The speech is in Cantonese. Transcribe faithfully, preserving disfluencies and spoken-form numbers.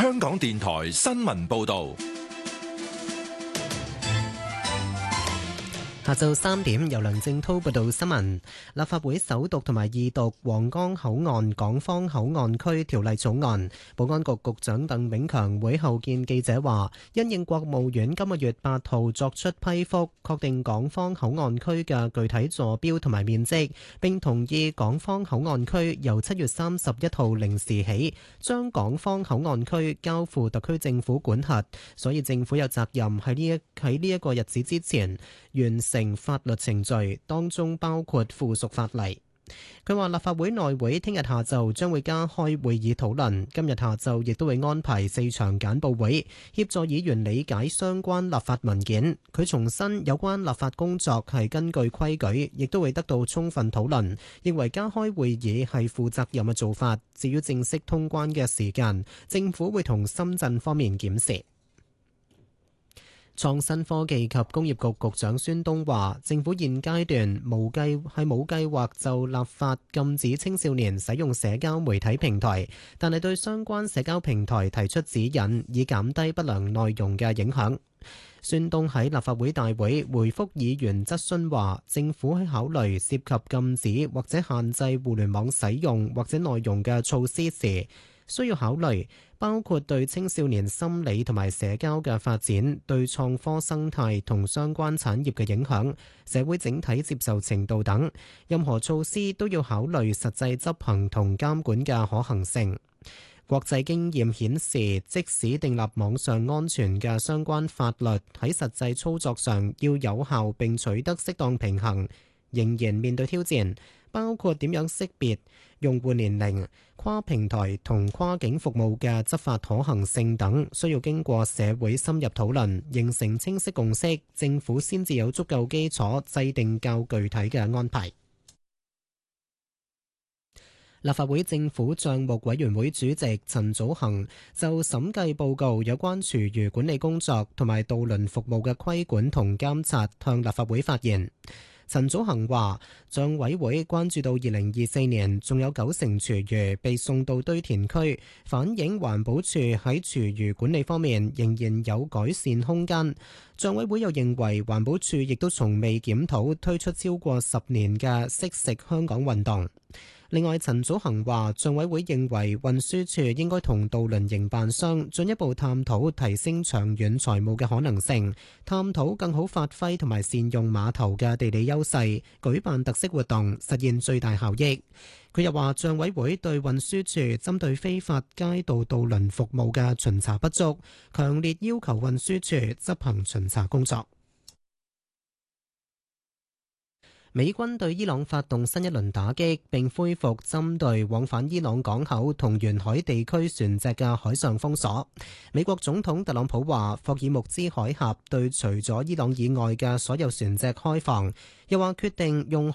香港電台新聞報道。 下晝三點，由梁正滔報道新聞。立法會首讀同埋二讀皇崗口岸港方口岸區條例草案。保安局局長鄧炳強會後見記者話，因應國務院今個月八號作出批覆，確定港方口岸區嘅具體坐標同埋面積，並同意港方口岸區由七月三十一號零時起，將港方口岸區交付特區政府管轄，所以政府有責任喺呢一喺呢一個日子之前完成法律程序，當中包括附屬法例。佢話立法會內會聽日下晝將會加開會議討論，今日下晝亦都會安排四場簡報會，協助議員理解相關立法文件。佢重申有關立法工作係根據規矩，亦都會得到充分討論，認為加開會議係負責任嘅做法。至於正式通關嘅時間，政府會同深圳方面檢視。創新科技及工業局局長孫東話，政府現階段無計係冇計劃就立法禁止青少年使用社交媒體平台，但係對相關社交平台提出指引，以減低不良內容嘅影響。孫東喺立法會大會回覆議員質詢話，政府喺考慮涉及禁止或者限制互聯網使用或者內容嘅措施時，需要考慮包括對青少年心理同埋社交嘅發展、對創科生態同相關產業嘅影響、社會整體接受程度等。任何措施都要考慮實際執行同監管嘅可行性。國際經驗顯示，即使訂立網上安全嘅相關法律，喺實際操作上要有效並取得適當平衡，仍然面對挑戰，包括點樣識別用戶年齡、跨平台同跨境服務嘅執法可行性等，需要經過社會深入討論，形成清晰共識，政府先至有足夠基礎制定較具體嘅安排。立法會政府帳目委員會主席陳祖恒就審計報告有關廚餘管理工作同埋渡輪服務嘅規管同監察，向立法會發言。陳祖恒話，帳委會關注到二零二四年仲有九成廚餘被送到堆填區，反映環保署喺廚餘管理方面仍然有改善空間。帳委會又認為環保署亦都從未檢討推出超過十年嘅惜食香港運動。另外，陳祖恒話，帳委會認為運輸署應該同渡輪營辦商進一步探討提升長遠財務嘅可能性，探討更好發揮同埋善用碼頭嘅地理優勢，舉辦特色活動，實現最大效益。佢又話，帳委會對運輸署針對非法街道渡輪服務嘅巡查不足，強烈要求運輸署執行巡查工作。美軍對伊朗發動新一輪打擊，並恢復針對往返伊朗港口同沿海地區船隻嘅海上封鎖。美國總統特朗普話，霍爾木茲海峽對除咗伊朗以外嘅所有船隻開放，又話決定用